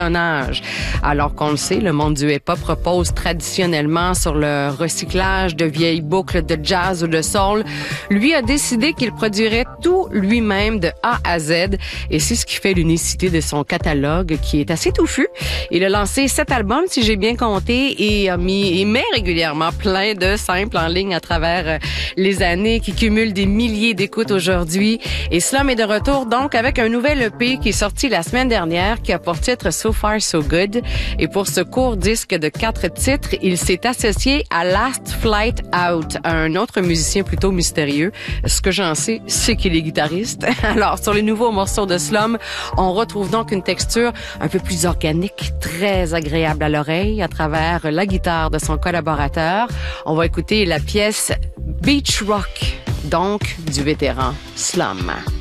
Alors qu'on le sait, le monde du hip-hop repose traditionnellement sur le recyclage de vieilles boucles de jazz ou de soul. Lui a décidé qu'il produirait tout lui-même de A à Z et c'est ce qui fait l'unicité de son catalogue qui est assez touffu. Il a lancé 7 albums, si j'ai bien compté, et met régulièrement plein de samples en ligne à travers les années qui cumulent des milliers d'écoutes aujourd'hui. Et Slum est de retour donc avec un nouvel EP qui est sorti la semaine dernière qui a pour titre So Far So Good. Et pour ce court disque de 4 titres, il s'est associé à Last Flight Out, un autre musicien plutôt mystérieux. Ce que j'en sais, c'est qu'il est guitariste. Alors, sur les nouveaux morceaux de Slum, on retrouve donc une texture un peu plus organique, très agréable à l'oreille à travers la guitare de son collaborateur. On va écouter la pièce Beach Rock, donc du vétéran Slum.